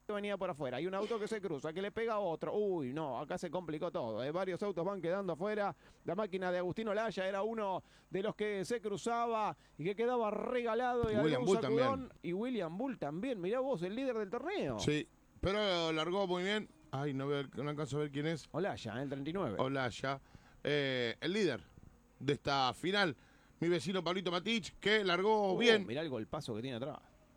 venía por afuera. Hay un auto que se cruza, que le pega a otro. Uy, no, acá se complicó todo. Varios autos van quedando afuera. La máquina de Agustín Olaya era uno de los que se cruzaba y que quedaba regalado. Y William Bull también. Y William Bull también. Mirá vos, el líder del torneo. Sí, pero largó muy bien. Ay, no alcanzo a ver quién es. Olaya, el 39. Olaya, el líder de esta final. Mi vecino Pablito Matich, que largó bien. Mirá el golpazo que tiene atrás.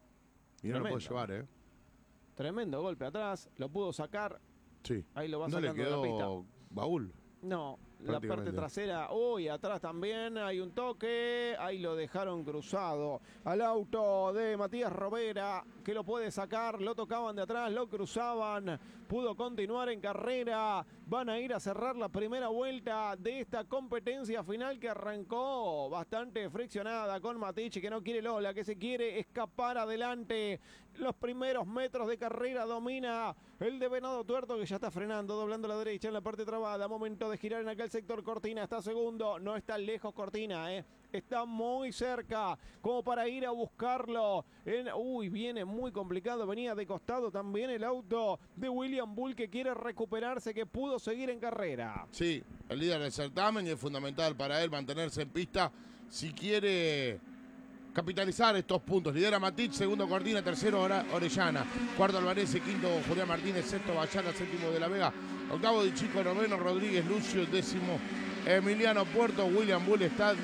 Y no lo puedo llevar, Tremendo golpe atrás, lo pudo sacar. Sí. Ahí lo va no sacando le quedó de la pista. baúl. No, la parte trasera. Uy, atrás también hay un toque. Ahí lo dejaron cruzado al auto de Matías Robera, que lo puede sacar. Lo tocaban de atrás, lo cruzaban. Pudo continuar en carrera. Van a ir a cerrar la primera vuelta de esta competencia final que arrancó bastante friccionada con Matichi, que no quiere Lola, que se quiere escapar adelante. Los primeros metros de carrera domina el de Venado Tuerto, que ya está frenando, doblando a la derecha en la parte trabada. Momento de girar en aquel sector. Cortina está segundo. No está lejos Cortina, Está muy cerca como para ir a buscarlo. Uy, viene muy complicado. Venía de costado también el auto de William Bull, que quiere recuperarse, que pudo seguir en carrera. Sí, el líder del certamen, y es fundamental para él mantenerse en pista si quiere capitalizar estos puntos. Lidera Matich, segundo Cortina, tercero Orellana, cuarto Alvarez, quinto Julián Martínez, sexto Bayana, séptimo De la Vega, octavo Di Chico, noveno Rodríguez Lucio, décimo Emiliano Puerto. William Bull está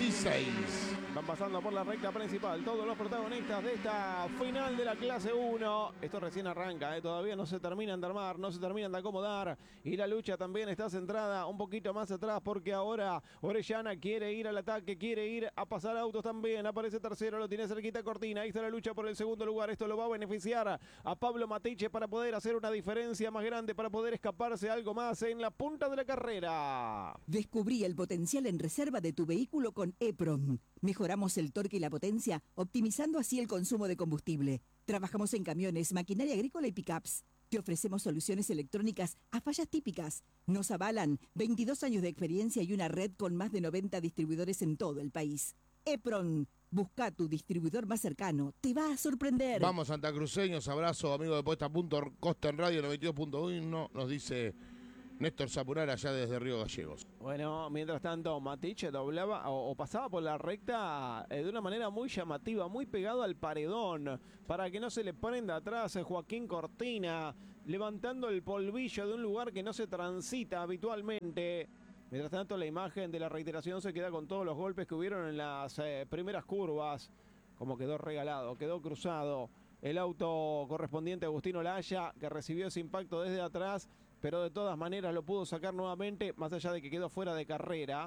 16. Van pasando por la recta principal todos los protagonistas de esta final de la clase 1. Esto recién arranca, todavía no se terminan de armar, no se terminan de acomodar. Y la lucha también está centrada un poquito más atrás, porque ahora Orellana quiere ir al ataque, quiere ir a pasar autos también. Aparece tercero, lo tiene cerquita Cortina. Ahí está la lucha por el segundo lugar. Esto lo va a beneficiar a Pablo Matiche para poder hacer una diferencia más grande, para poder escaparse algo más en la punta de la carrera. Descubrí el potencial en reserva de tu vehículo con EPROM. Mejoramos el torque y la potencia, optimizando así el consumo de combustible. Trabajamos en camiones, maquinaria agrícola y pickups. Te ofrecemos soluciones electrónicas a fallas típicas. Nos avalan 22 años de experiencia y una red con más de 90 distribuidores en todo el país. EPROM. Busca tu distribuidor más cercano. Te va a sorprender. Vamos, santacruceños. Abrazo, amigo de Puesta a Punto. Costa en Radio 92.1. Nos dice Néstor Zapurar allá desde Río Gallegos. Bueno, mientras tanto, Matiche doblaba o pasaba por la recta de una manera muy llamativa, muy pegado al paredón, para que no se le prenda atrás Joaquín Cortina, levantando el polvillo de un lugar que no se transita habitualmente. Mientras tanto, la imagen de la reiteración se queda con todos los golpes que hubieron en las primeras curvas. Como quedó regalado, quedó cruzado el auto correspondiente a Agustín Olaya, que recibió ese impacto desde atrás, pero de todas maneras lo pudo sacar nuevamente, más allá de que quedó fuera de carrera.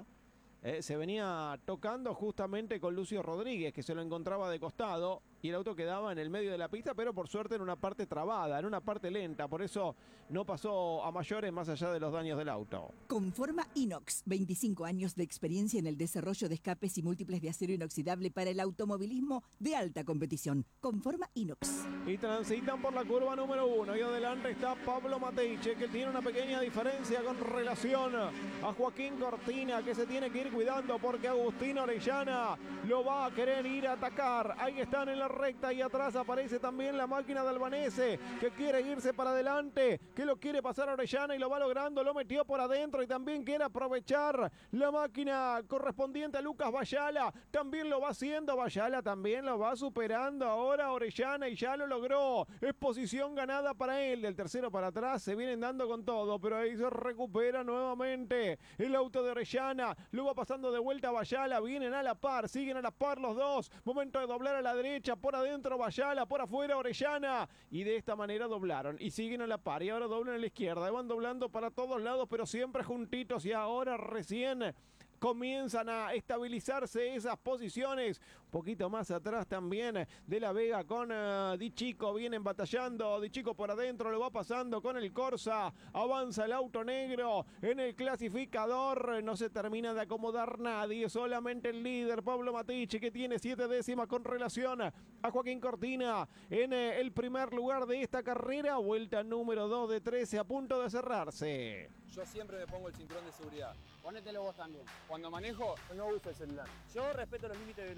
Se venía tocando justamente con Lucio Rodríguez, que se lo encontraba de costado, y el auto quedaba en el medio de la pista, pero por suerte en una parte trabada, en una parte lenta, por eso no pasó a mayores más allá de los daños del auto. Conforma Inox, 25 años de experiencia en el desarrollo de escapes y múltiples de acero inoxidable para el automovilismo de alta competición. Conforma Inox. Y transitan por la curva número 1, y adelante está Pablo Mateiche, que tiene una pequeña diferencia con relación a Joaquín Cortina, que se tiene que ir cuidando porque Agustín Orellana lo va a querer ir a atacar. Ahí están en la recta y atrás aparece también la máquina de Albanese, que quiere irse para adelante, que lo quiere pasar a Orellana y lo va logrando, lo metió por adentro y también quiere aprovechar la máquina correspondiente a Lucas Bayala, también lo va haciendo, Bayala también lo va superando ahora Orellana y ya lo logró. Es posición ganada para él, del tercero para atrás se vienen dando con todo, pero ahí se recupera nuevamente el auto de Orellana, lo va pasando de vuelta a Bayala, vienen a la par, siguen a la par los dos, momento de doblar a la derecha, por adentro Bayala, por afuera Orellana, y de esta manera doblaron y siguen a la par y ahora doblan a la izquierda, van doblando para todos lados pero siempre juntitos y ahora recién comienzan a estabilizarse esas posiciones. Un poquito más atrás también De la Vega con Di Chico, vienen batallando, Di Chico por adentro, lo va pasando con el Corsa, avanza el auto negro en el clasificador, no se termina de acomodar nadie, solamente el líder Pablo Matiche, que tiene 7 décimas con relación a Joaquín Cortina en el primer lugar de esta carrera, vuelta número 2 de 13 a punto de cerrarse. Yo siempre me pongo el cinturón de seguridad. Ponételo vos también. Cuando manejo, no uso el celular. Yo respeto los límites de velocidad.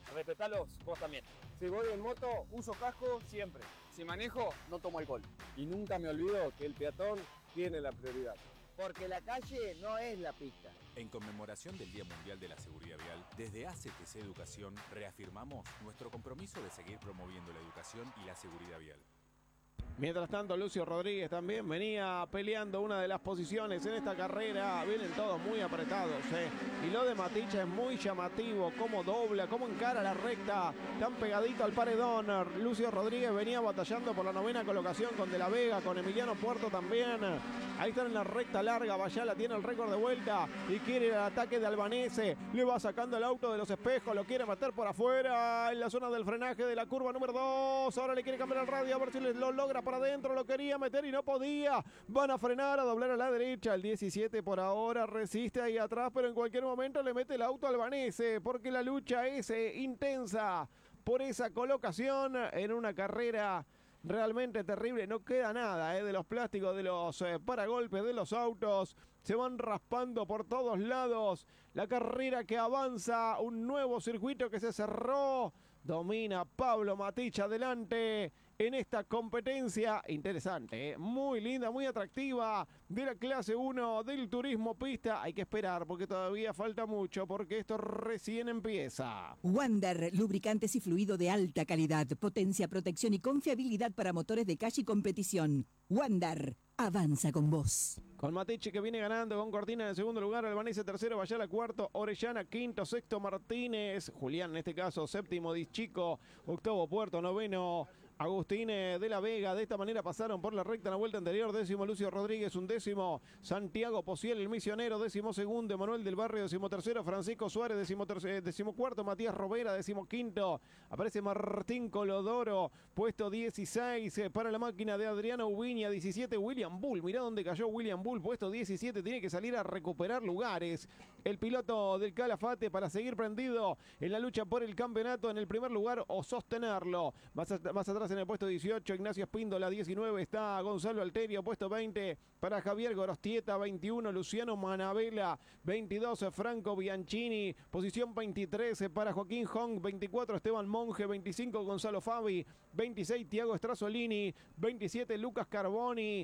respetalos vos también. Si voy en moto, uso casco siempre. Si manejo, no tomo alcohol. Y nunca me olvido que el peatón tiene la prioridad. Porque la calle no es la pista. En conmemoración del Día Mundial de la Seguridad Vial, desde ACTC Educación reafirmamos nuestro compromiso de seguir promoviendo la educación y la seguridad vial. Mientras tanto, Lucio Rodríguez también venía peleando una de las posiciones en esta carrera. Vienen todos muy apretados, Y lo de Maticha es muy llamativo. Cómo dobla, cómo encara la recta. Tan pegadito al paredón. Lucio Rodríguez venía batallando por la 9ª colocación con De la Vega, con Emiliano Puerto también. Ahí están en la recta larga. Bayala tiene el récord de vuelta y quiere el ataque de Albanese. Le va sacando el auto de los espejos. Lo quiere meter por afuera en la zona del frenaje de la curva número 2. Ahora le quiere cambiar el radio a ver si lo logra para adentro. Lo quería meter y no podía. Van a frenar, a doblar a la derecha. El 17 por ahora resiste ahí atrás, pero en cualquier momento le mete el auto a Albanese porque la lucha es intensa por esa colocación en una carrera realmente terrible. No queda nada de los plásticos, de los paragolpes de los autos. Se van raspando por todos lados. La carrera que avanza, un nuevo circuito que se cerró. Domina Pablo Matich adelante en esta competencia interesante, muy linda, muy atractiva, de la clase 1 del turismo pista. Hay que esperar porque todavía falta mucho, porque esto recién empieza. Wander, lubricantes y fluido de alta calidad, potencia, protección y confiabilidad para motores de calle y competición. Wander, avanza con vos. Con Matiche que viene ganando, con Cortina en segundo lugar, Albanese tercero, Bayala cuarto, Orellana quinto, sexto Martínez, Julián en este caso séptimo, Dischico, octavo Puerto, noveno Agustín de la Vega. De esta manera pasaron por la recta en la vuelta anterior. Décimo Lucio Rodríguez, undécimo Santiago Pociel, el misionero. Décimo segundo Emanuel del Barrio, décimo tercero Francisco Suárez, décimo cuarto Matías Robera, décimo quinto aparece Martín Colodoro, puesto 16 para la máquina de Adriano Ubiña, 17 William Bull. Mirá dónde cayó William Bull, puesto 17, tiene que salir a recuperar lugares. El piloto del Calafate para seguir prendido en la lucha por el campeonato en el primer lugar o sostenerlo. Más atrás en el puesto 18, Ignacio Espíndola, 19 está Gonzalo Alterio, puesto 20 para Javier Gorostieta, 21 Luciano Manabela, 22 Franco Bianchini, posición 23 para Joaquín Hong, 24 Esteban Monge, 25 Gonzalo Fabi, 26 Tiago Strazolini, 27 Lucas Carboni,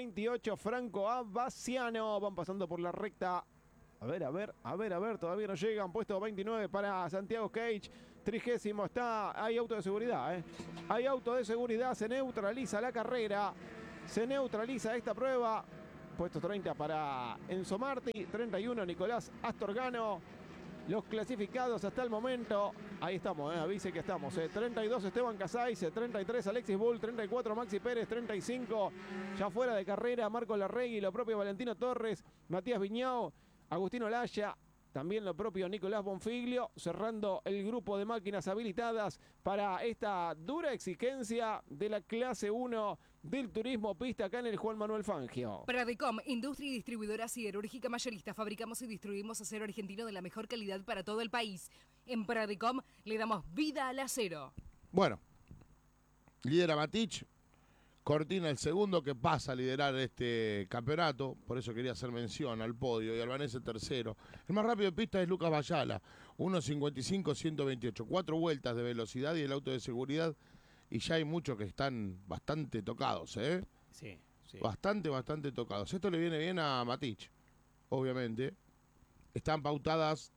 28 Franco Abaciano. Van pasando por la recta. A ver, todavía no llegan. Puesto 29 para Santiago Cage. 30º está, hay auto de seguridad, Hay auto de seguridad, se neutraliza la carrera, se neutraliza esta prueba. Puesto 30 para Enzo Marti, 31 Nicolás Astorgano. Los clasificados hasta el momento, ahí estamos, avise que estamos, 32 Esteban Casais, 33 Alexis Bull, 34 Maxi Pérez, 35 ya fuera de carrera Marco Larregui, lo propio Valentino Torres, Matías Viñao, Agustín Olaya, también lo propio Nicolás Bonfiglio, cerrando el grupo de máquinas habilitadas para esta dura exigencia de la clase 1 del turismo pista acá en el Juan Manuel Fangio. Pradecom, industria y distribuidora siderúrgica mayorista. Fabricamos y distribuimos acero argentino de la mejor calidad para todo el país. En Pradecom le damos vida al acero. Bueno, lidera Matich. Cortina el segundo que pasa a liderar este campeonato, por eso quería hacer mención al podio, y Albanese tercero. El más rápido de pista es Lucas Bayala, 1.55-128, 4 vueltas de velocidad y el auto de seguridad, y ya hay muchos que están bastante tocados, Sí. Bastante tocados. Esto le viene bien a Matich, obviamente. Están pautadas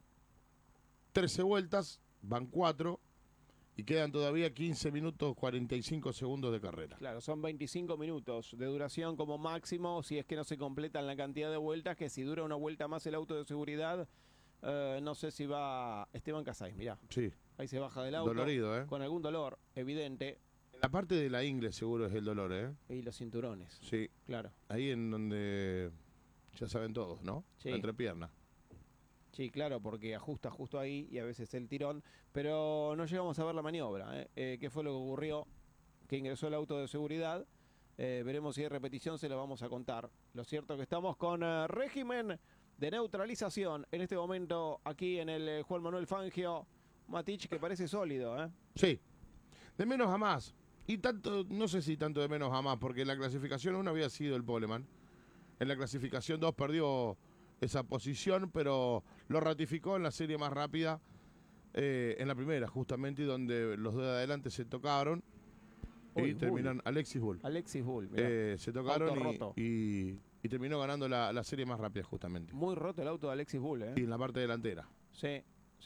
13 vueltas, van 4. Y quedan todavía 15 minutos 45 segundos de carrera. Claro, son 25 minutos de duración como máximo, si es que no se completan la cantidad de vueltas, que si dura una vuelta más el auto de seguridad, no sé si va Esteban Casais, mirá. Sí. Ahí se baja del auto. Dolorido, con algún dolor evidente. En la parte de la ingle seguro es el dolor, Y los cinturones. Sí. Claro. Ahí en donde ya saben todos, ¿no? Sí. La entrepierna. Sí, claro, porque ajusta justo ahí y a veces el tirón, pero no llegamos a ver la maniobra. ¿Qué fue lo que ocurrió? Que ingresó el auto de seguridad. Veremos si hay repetición, se lo vamos a contar. Lo cierto es que estamos con régimen de neutralización en este momento aquí en el Juan Manuel Fangio. Matich que parece sólido, Sí, de menos a más. Y tanto, no sé si tanto de menos a más, porque en la clasificación 1 había sido el poleman. En la clasificación 2 perdió esa posición, pero lo ratificó en la serie más rápida en la primera, justamente, donde los dos de adelante se tocaron. Uy, Y terminan Alexis Bull, mirá. se tocaron Auto roto. y terminó ganando la serie más rápida, justamente. Muy roto el auto de Alexis Bull, Y en la parte delantera. Sí.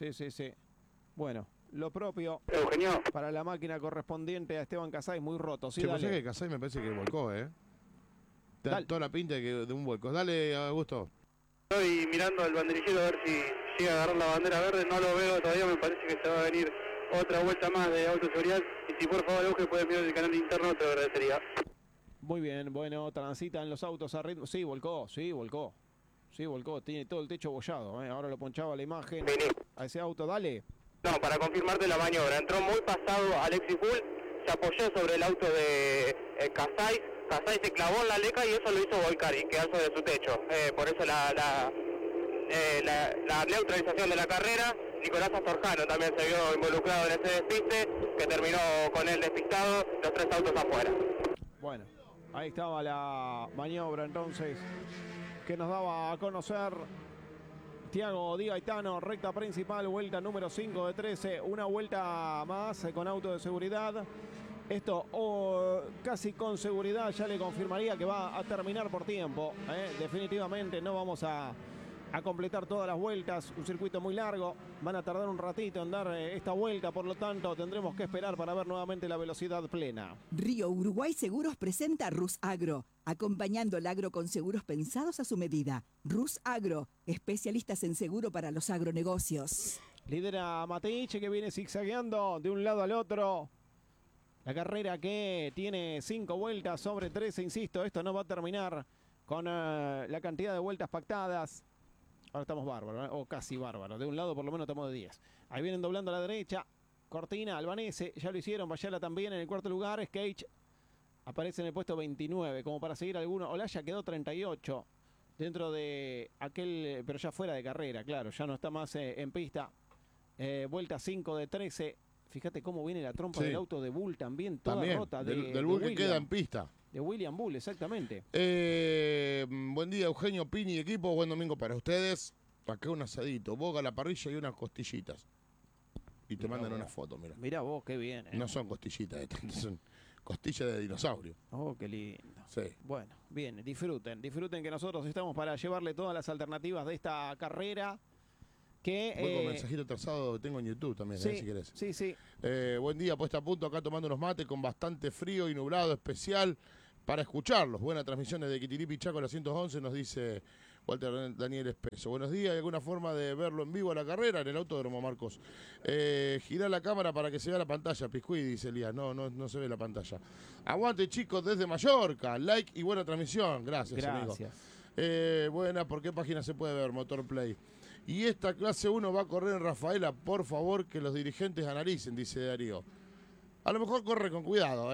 Bueno, lo propio Eugenio. para la máquina correspondiente a Esteban Casay, muy roto. Sí, Che, dale. pensé que Casay me parece que volcó, Da Dale. toda la pinta de un vuelco. Dale, Augusto. Estoy mirando al banderillero a ver si llega a agarrar la bandera verde. No lo veo todavía, me parece que se va a venir otra vuelta más de autoseguridad. Y si por favor, Euge, puede mirar el canal interno, te lo agradecería. Muy bien, bueno, transitan los autos a ritmo. Sí, volcó. Tiene todo el techo bollado. Ahora lo ponchaba la imagen Vení. a ese auto. Dale. No, para confirmarte la maniobra. Entró muy pasado Alexis Bull, se apoyó sobre el auto de Casay. Casay se clavó en la leca y eso lo hizo volcar y quedar sobre su techo. Por eso la neutralización de la carrera. Nicolás Astorjano también se vio involucrado en ese despiste, que terminó con él despistado, los 3 autos afuera. Bueno, ahí estaba la maniobra entonces que nos daba a conocer Tiago Di Gaetano, recta principal, vuelta número 5 de 13, una vuelta más con auto de seguridad. Esto casi con seguridad ya le confirmaría que va a terminar por tiempo. Definitivamente no vamos a completar todas las vueltas, un circuito muy largo, van a tardar un ratito en dar esta vuelta, por lo tanto tendremos que esperar para ver nuevamente la velocidad plena. Río Uruguay Seguros presenta Rus Agro, acompañando el agro con seguros pensados a su medida. Rus Agro, especialistas en seguro para los agronegocios. Lidera Mateiche, que viene zigzagueando de un lado al otro. La carrera que tiene 5 vueltas sobre 13, insisto, esto no va a terminar con la cantidad de vueltas pactadas. Ahora estamos bárbaros, o casi bárbaros. De un lado por lo menos estamos de 10. Ahí vienen doblando a la derecha. Cortina, Albanese, ya lo hicieron. Bayala también en el cuarto lugar. Skate aparece en el puesto 29, como para seguir alguno. Olaya quedó 38 dentro de aquel, pero ya fuera de carrera, claro. Ya no está más en pista. Vuelta 5 de 13. Fíjate cómo viene la trompa del auto de Bull también, toda También, rota. del Bull que queda en pista. De William Bull, exactamente. Buen día, Eugenio, Pini y equipo. Buen domingo para ustedes. Acá un asadito, boga a la parrilla y unas costillitas. Y te mandan una foto, mira. Mirá vos, qué bien. No son costillitas, son costillas de dinosaurio. Oh, qué lindo. Sí. Bueno, bien, disfruten que nosotros estamos para llevarle todas las alternativas de esta carrera. Voy con mensajito trazado tengo en YouTube también, sí, si querés. Sí. Buen día, puesta a punto acá tomando unos mates con bastante frío y nublado especial para escucharlos. Buena transmisión desde Quitiripi, Chaco, la 111, nos dice Walter Daniel Espeso. Buenos días, ¿hay alguna forma de verlo en vivo a la carrera? En el autódromo, Marcos. Girar la cámara para que se vea la pantalla, Piscuí, dice Elías. No se ve la pantalla. Aguante, chicos, desde Mallorca. Like y buena transmisión. Gracias. Amigo. Buena, ¿por qué página se puede ver? Motor Play. Y esta clase 1 va a correr en Rafaela, por favor que los dirigentes analicen, dice Darío. A lo mejor corre con cuidado,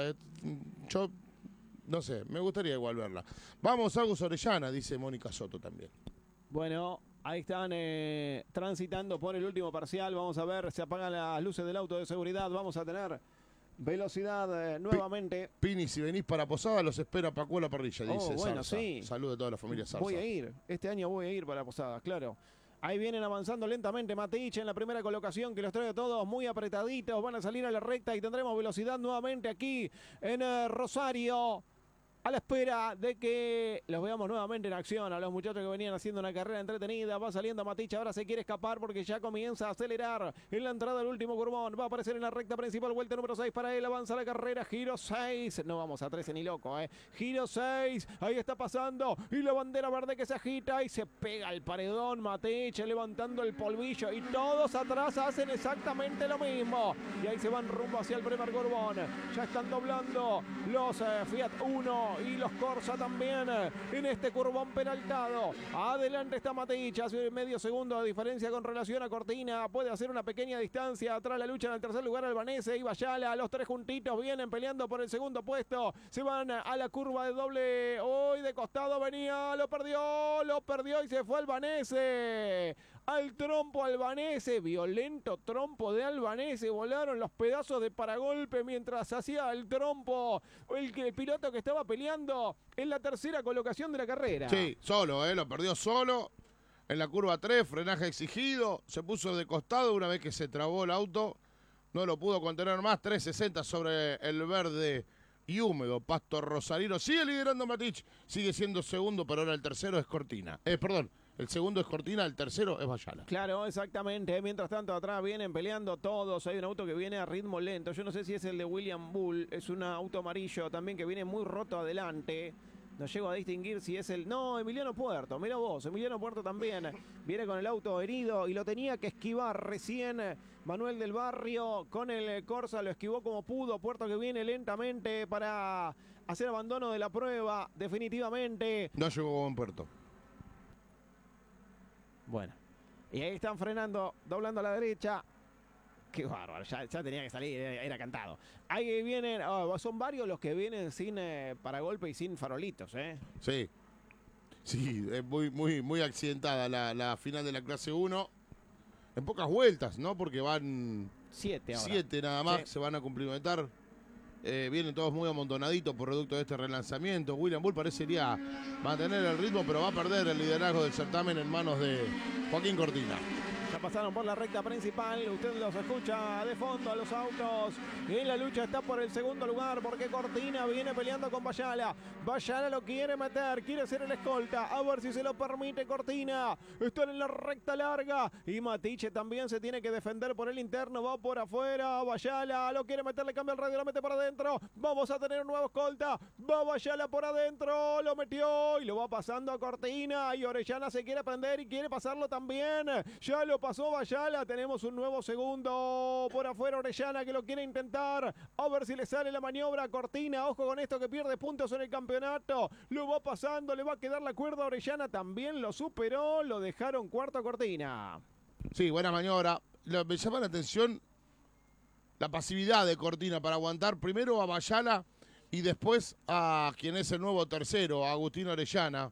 yo no sé, me gustaría igual verla. Vamos a Agus Orellana, dice Mónica Soto también. Bueno, ahí están transitando por el último parcial, vamos a ver, se apagan las luces del auto de seguridad, vamos a tener velocidad nuevamente. Pini, si venís para Posada, los espera Paco a la parrilla, dice bueno, Sarza. sí. Saludos a toda la familia Sarza. Voy a ir, este año voy a ir para Posada, claro. Ahí vienen avanzando lentamente Mateiche en la primera colocación, que los trae a todos muy apretaditos. Van a salir a la recta y tendremos velocidad nuevamente aquí en Rosario. A la espera de que los veamos nuevamente en acción. A los muchachos que venían haciendo una carrera entretenida. Va saliendo Mateiche, ahora se quiere escapar porque ya comienza a acelerar en la entrada del último curvón. Va a aparecer en la recta principal, vuelta número 6 para él. Avanza la carrera, giro 6. No vamos a 13 ni loco, Giro 6, ahí está pasando. Y la bandera verde que se agita y se pega al paredón. Mateiche levantando el polvillo y todos atrás hacen exactamente lo mismo. Y ahí se van rumbo hacia el primer curvón. Ya están doblando los Fiat 1 y los Corsa también en este curvón penaltado. Adelante está Mateiche, hace medio segundo de diferencia con relación a Cortina. Puede hacer una pequeña distancia. Atrás la lucha en el tercer lugar Albanese y Bayala. Los tres juntitos vienen peleando por el segundo puesto. Se van a la curva de doble. Hoy de costado venía, lo perdió y se fue Albanese. Al trompo Albanese, violento trompo de Albanese, volaron los pedazos de paragolpe mientras hacía el trompo el piloto que estaba peleando en la tercera colocación de la carrera. Sí, solo, lo perdió solo. en la curva 3, frenaje exigido, se puso de costado una vez que se trabó el auto, no lo pudo contener más, 360 sobre el verde y húmedo pasto rosarino. Sigue liderando Matich, sigue siendo segundo, pero ahora el tercero es Cortina. El segundo es Cortina, el tercero es Bayala. Claro, exactamente. Mientras tanto, atrás vienen peleando todos. Hay un auto que viene a ritmo lento. Yo no sé si es el de William Bull. Es un auto amarillo también que viene muy roto adelante. No llego a distinguir si es el... No, Emiliano Puerto. Mira vos, Emiliano Puerto también viene con el auto herido y lo tenía que esquivar recién Manuel del Barrio. Con el Corsa lo esquivó como pudo. Puerto que viene lentamente para hacer abandono de la prueba. Definitivamente. No llegó con Puerto. Bueno, y ahí están frenando, doblando a la derecha. Qué bárbaro, ya tenía que salir, era cantado. Ahí vienen, son varios los que vienen sin paragolpe y sin farolitos, ¿eh? Sí, es muy accidentada la final de la clase 1. En pocas vueltas, ¿no? Porque van 7 ahora. 7 nada más, Sí. se van a cumplimentar. Vienen todos muy amontonaditos producto de este relanzamiento. William Bull parecería mantener el ritmo, pero va a perder el liderazgo del certamen en manos de Joaquín Cortina. Ya pasaron por la recta principal, usted los escucha de fondo a los autos. Y la lucha está por el segundo lugar porque Cortina viene peleando con Bayala. Bayala lo quiere meter, quiere ser el escolta. A ver si se lo permite Cortina. Están en la recta larga. Y Matiche también se tiene que defender por el interno. Va por afuera. Bayala lo quiere meter, le cambia el radio, lo mete por adentro. Vamos a tener un nuevo escolta. Va Bayala por adentro. Lo metió y lo va pasando a Cortina. Y Orellana se quiere prender y quiere pasarlo también. Ya lo pasó Bayala, tenemos un nuevo segundo por afuera Orellana que lo quiere intentar, a ver si le sale la maniobra a Cortina. Ojo con esto que pierde puntos en el campeonato, lo va pasando, le va a quedar la cuerda a Orellana, también lo superó, lo dejaron cuarto a Cortina. Sí, buena maniobra. Me llama la atención la pasividad de Cortina para aguantar primero a Bayala y después a quien es el nuevo tercero, a Agustín Orellana,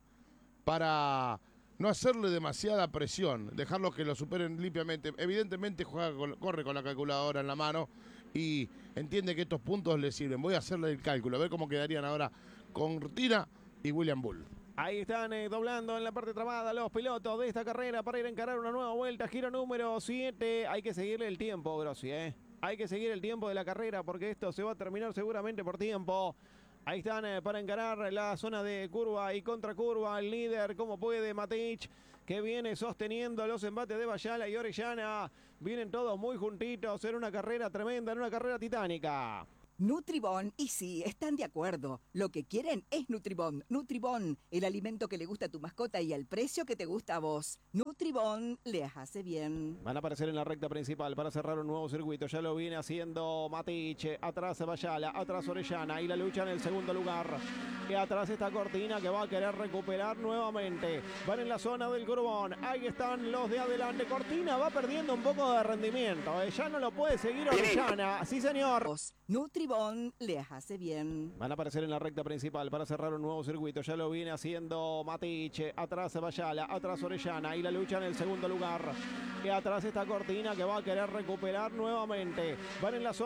para no hacerle demasiada presión, dejarlos que lo superen limpiamente. Evidentemente corre con la calculadora en la mano y entiende que estos puntos le sirven. Voy a hacerle el cálculo, a ver cómo quedarían ahora Cortina y William Bull. Ahí están doblando en la parte trabada los pilotos de esta carrera para ir a encarar una nueva vuelta. Giro número 7. Hay que seguirle el tiempo, Grossi, ¿eh? Hay que seguir el tiempo de la carrera porque esto se va a terminar seguramente por tiempo. Ahí están para encarar la zona de curva y contracurva. El líder, como puede, Matich, que viene sosteniendo los embates de Bayala y Orellana. Vienen todos muy juntitos en una carrera tremenda, en una carrera titánica. Nutribón, y sí, están de acuerdo. Lo que quieren es Nutribón. Nutribón, el alimento que le gusta a tu mascota y al precio que te gusta a vos. Nutribón les hace bien. Van a aparecer en la recta principal para cerrar un nuevo circuito. Ya lo viene haciendo Matiche. Atrás Bayala, atrás Orellana y la lucha en el segundo lugar. Y atrás está Cortina que va a querer recuperar nuevamente. Van en la zona del Curbón. Ahí están los de adelante. Cortina va perdiendo un poco de rendimiento. Ya no lo puede seguir Orellana. Sí, señor. Nutribón les hace bien. Van a aparecer en la recta principal para cerrar un nuevo circuito. Ya lo viene haciendo Matiche. Atrás Bayala, atrás Orellana y la lucha en el segundo lugar. Y atrás está Cortina que va a querer recuperar nuevamente. Van en la zona